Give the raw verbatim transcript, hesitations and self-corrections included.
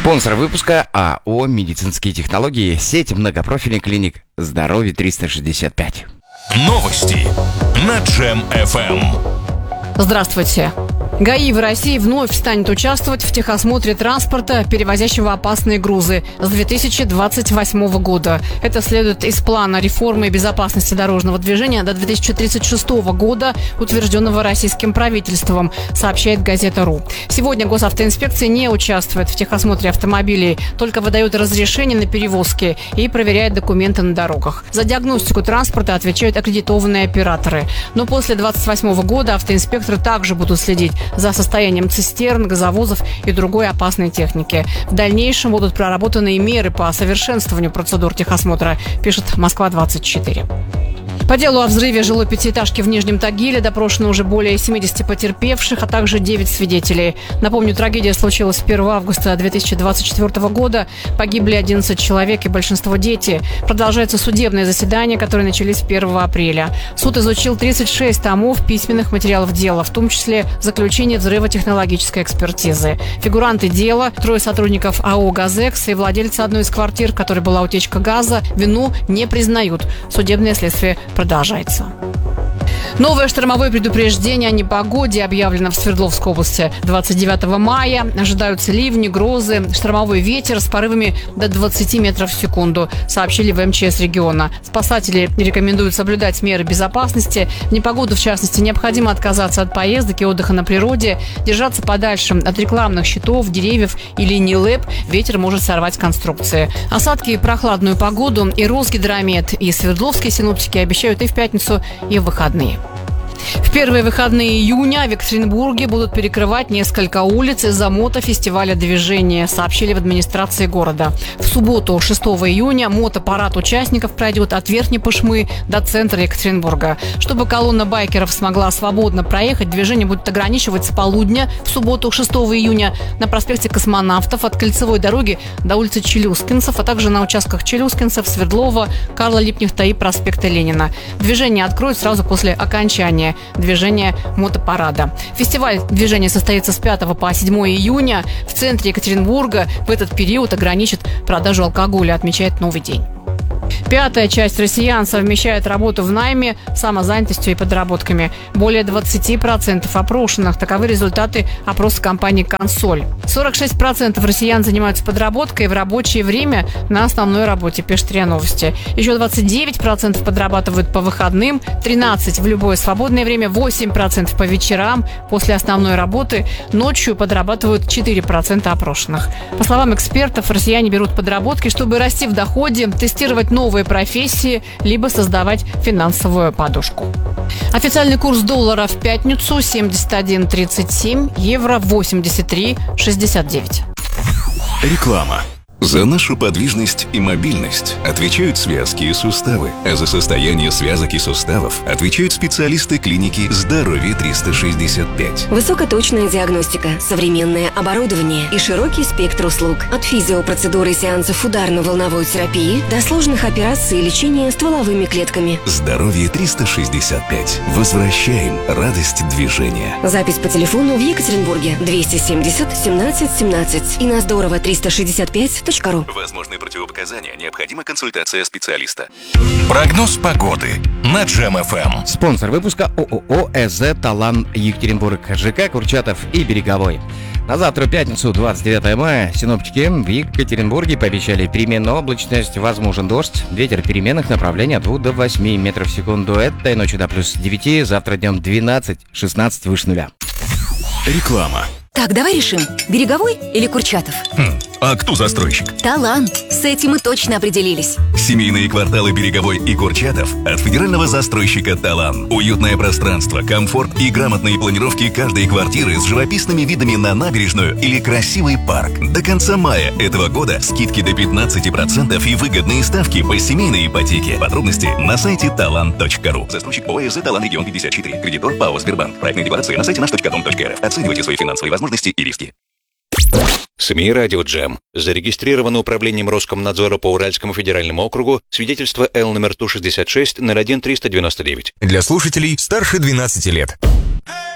Спонсор выпуска АО «Медицинские технологии», сеть многопрофильных клиник «Здоровье триста шестьдесят пять». Новости на Джем эф эм. Здравствуйте. ГАИ в России вновь станет участвовать в техосмотре транспорта, перевозящего опасные грузы, с две тысячи двадцать восьмого года. Это следует из плана реформы безопасности дорожного движения до две тысячи тридцать шестого года, утвержденного российским правительством, сообщает газета РУ. Сегодня госавтоинспекция не участвует в техосмотре автомобилей, только выдает разрешение на перевозки и проверяет документы на дорогах. За диагностику транспорта отвечают аккредитованные операторы. Но после двадцать восьмого года автоинспекторы также будут следить за состоянием цистерн, газовозов и другой опасной техники. В дальнейшем будут проработаны меры по совершенствованию процедур техосмотра, пишет Москва двадцать четыре. По делу о взрыве жилой пятиэтажки в Нижнем Тагиле допрошено уже более семидесяти потерпевших, а также девять свидетелей. Напомню, трагедия случилась первого августа две тысячи двадцать четвёртого года. Погибли одиннадцать человек и большинство дети. Продолжаются судебные заседания, которые начались первого апреля. Суд изучил тридцать шесть томов письменных материалов дела, в том числе заключение взрывотехнологической экспертизы. Фигуранты дела, трое сотрудников АО «Газэкс» и владельцы одной из квартир, в которой была утечка газа, вину не признают. Судебное следствие продолжается. Новое штормовое предупреждение о непогоде объявлено в Свердловской области. двадцать девятого мая ожидаются ливни, грозы, штормовой ветер с порывами до двадцати метров в секунду, сообщили в эм че эс региона. Спасатели рекомендуют соблюдать меры безопасности. В непогоду, в частности, необходимо отказаться от поездок и отдыха на природе, держаться подальше от рекламных щитов, деревьев и линий ЛЭП. Ветер может сорвать конструкции. Осадки и прохладную погоду и Росгидромет, и свердловские синоптики обещают и в пятницу, и в выходные. В первые выходные июня в Екатеринбурге будут перекрывать несколько улиц из-за мотофестиваля движения, сообщили в администрации города. В субботу, шестого июня, мотопарад участников пройдет от Верхней Пышмы до центра Екатеринбурга. Чтобы колонна байкеров смогла свободно проехать, движение будет ограничивать с полудня в субботу, шестого июня, на проспекте Космонавтов от Кольцевой дороги до улицы Челюскинцев, а также на участках Челюскинцев, Свердлова, Карла Липкнехта и проспекта Ленина. Движение откроют сразу после окончания движения мотопарада. Фестиваль движения состоится с пятого по седьмое июня. В центре Екатеринбурга в этот период ограничат продажу алкоголя, отмечает «Новый день». Пятая часть россиян совмещает работу в найме, самозанятостью и подработками. Более двадцати процентов опрошенных. Таковы результаты опроса компании «Консоль». сорок шесть процентов россиян занимаются подработкой в рабочее время на основной работе, пишет РИА Новости. Еще двадцать девять процентов подрабатывают по выходным, тринадцать процентов в любое свободное время, восемь процентов по вечерам после основной работы. Ночью подрабатывают четыре процента опрошенных. По словам экспертов, россияне берут подработки, чтобы расти в доходе, тестировать новые профессии, либо создавать финансовую подушку. Официальный курс доллара в пятницу семьдесят один тридцать семь, евро восемьдесят три шестьдесят девять. Реклама. За нашу подвижность и мобильность отвечают связки и суставы, а за состояние связок и суставов отвечают специалисты клиники «Здоровье триста шестьдесят пять». Высокоточная диагностика, современное оборудование и широкий спектр услуг. От физиопроцедуры и сеансов ударно-волновой терапии до сложных операций и лечения стволовыми клетками. «Здоровье триста шестьдесят пять». Возвращаем радость движения. Запись по телефону в Екатеринбурге двести семьдесят семнадцать семнадцать и на здорово триста шестьдесят пять. Возможные противопоказания. Необходима консультация специалиста. Прогноз погоды на Джем эф эм. Спонсор выпуска ООО «ЭЗ Талан Екатеринбург», ЖК Курчатов и Береговой. На завтра, пятницу, двадцать девятого мая, синоптики в Екатеринбурге пообещали переменную облачность, возможен дождь, ветер переменных направлений от двух до восьми метров в секунду. Этой ночью до плюс девяти, завтра днем двенадцать-шестнадцать выше нуля. Реклама. Так, давай решим, Береговой или Курчатов? Хм, а кто застройщик? Талан. С этим мы точно определились. Семейные кварталы Береговой и Курчатов от федерального застройщика «Талан». Уютное пространство, комфорт и грамотные планировки каждой квартиры с живописными видами на набережную или красивый парк. До конца мая этого года скидки до пятнадцати процентов и выгодные ставки по семейной ипотеке. Подробности на сайте талан точка ру. Застройщик ООО «ЭЗ Талан Регион пятьдесят четыре». Кредитор ПАО «Сбербанк». Проектные декларации на сайте наш точка дом точка рф. Оценивайте свои финансовые возможности и риски. СМИ «Радио Джем». Зарегистрировано управлением Роскомнадзора по Уральскому федеральному округу свидетельство Л номер Ту шестьдесят шесть ноль один триста девяносто девять. Для слушателей старше двенадцати лет.